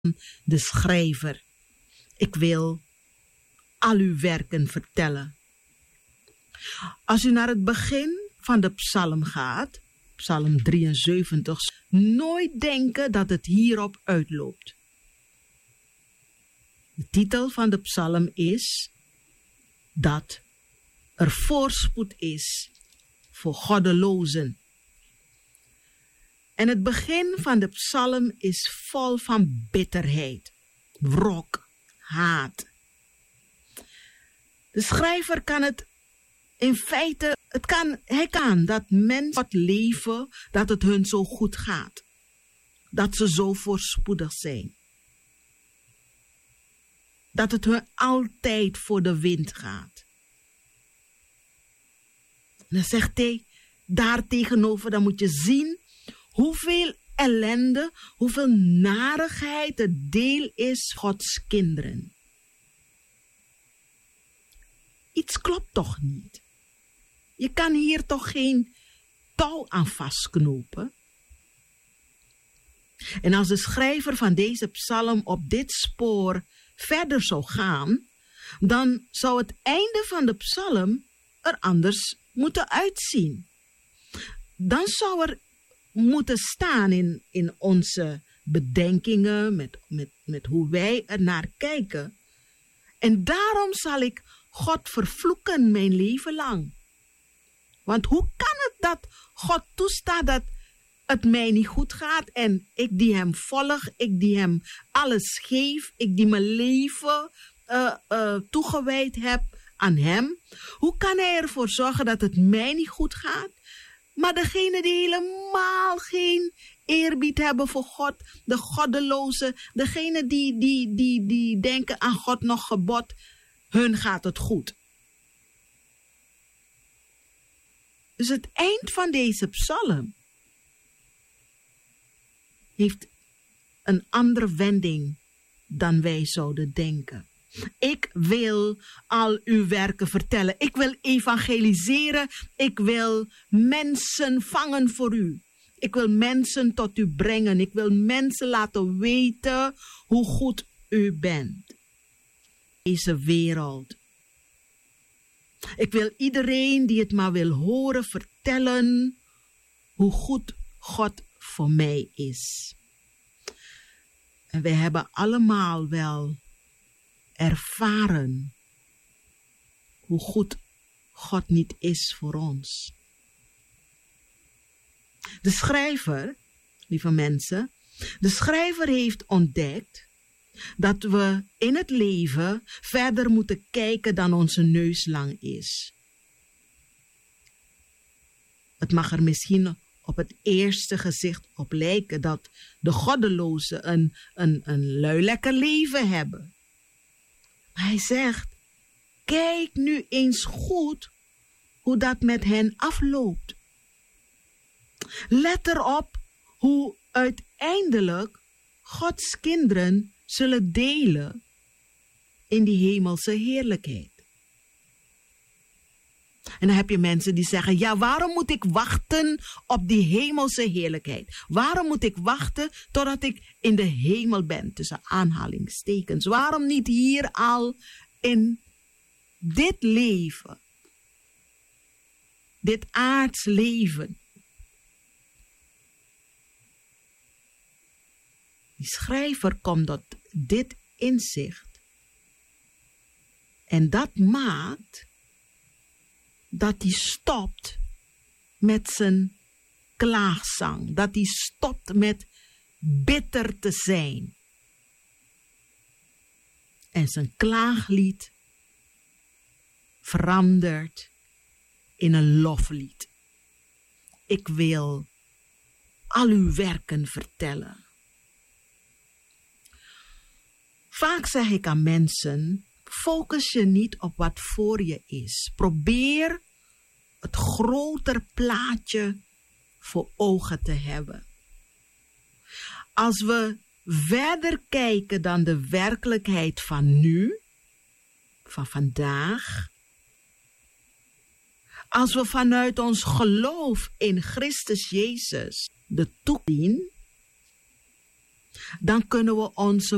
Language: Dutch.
de schrijver. Ik wil al uw werken vertellen. Als u naar het begin van de psalm gaat, psalm 73, nooit denken dat het hierop uitloopt. De titel van de psalm is dat er voorspoed is voor goddelozen. En het begin van de psalm is vol van bitterheid, wrok, haat. De schrijver kan het in feite, hij kan dat mensen leven, dat het hun zo goed gaat. Dat ze zo voorspoedig zijn. Dat het hun altijd voor de wind gaat. En dan zegt hij, daartegenover, dan moet je zien hoeveel ellende, hoeveel narigheid het deel is Gods kinderen. Iets klopt toch niet? Je kan hier toch geen touw aan vastknopen? En als de schrijver van deze psalm op dit spoor verder zou gaan, dan zou het einde van de psalm er anders moeten uitzien. Dan zou er moeten staan in onze bedenkingen, met hoe wij er naar kijken. En daarom zal ik God vervloeken mijn leven lang. Want hoe kan het dat God toestaat dat het mij niet goed gaat en ik die hem volg, ik die hem alles geef, ik die mijn leven toegewijd heb aan hem. Hoe kan hij ervoor zorgen dat het mij niet goed gaat? Maar degene die helemaal geen eerbied hebben voor God, de goddelozen, degene die denken aan God nog gebod, hun gaat het goed. Dus het eind van deze psalm heeft een andere wending dan wij zouden denken. Ik wil al uw werken vertellen. Ik wil evangeliseren. Ik wil mensen vangen voor u. Ik wil mensen tot u brengen. Ik wil mensen laten weten hoe goed u bent. Deze wereld. Ik wil iedereen die het maar wil horen vertellen hoe goed God voor mij is. En wij hebben allemaal wel ervaren hoe goed God niet is voor ons. De schrijver, lieve mensen, de schrijver heeft ontdekt dat we in het leven verder moeten kijken dan onze neus lang is. Het mag er misschien op het eerste gezicht op lijken dat de goddelozen een lui lekker leven hebben. Maar hij zegt, kijk nu eens goed hoe dat met hen afloopt. Let erop hoe uiteindelijk Gods kinderen zullen delen in die hemelse heerlijkheid. En dan heb je mensen die zeggen, ja, waarom moet ik wachten op die hemelse heerlijkheid? Waarom moet ik wachten totdat ik in de hemel ben, tussen aanhalingstekens? Waarom niet hier al in dit leven, dit aards leven? Die schrijver komt tot dit inzicht. En dat maakt dat hij stopt met zijn klaagzang. Dat hij stopt met bitter te zijn. En zijn klaaglied verandert in een loflied. Ik wil al uw werken vertellen. Vaak zeg ik aan mensen, focus je niet op wat voor je is. Probeer het groter plaatje voor ogen te hebben. Als we verder kijken dan de werkelijkheid van nu, van vandaag. Als we vanuit ons geloof in Christus Jezus de toekomst zien, dan kunnen we onze